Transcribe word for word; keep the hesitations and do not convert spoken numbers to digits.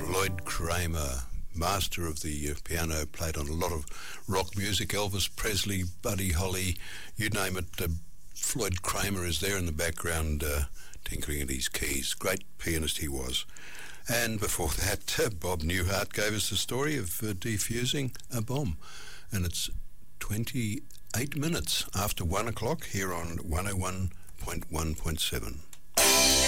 Floyd Kramer, master of the uh, piano, played on a lot of rock music. Elvis Presley, Buddy Holly, you name it. Uh, Floyd Kramer is there in the background uh, tinkering at his keys. Great pianist he was. And before that, uh, Bob Newhart gave us the story of uh, defusing a bomb. And it's twenty-eight minutes after one o'clock here on one oh one point one point seven.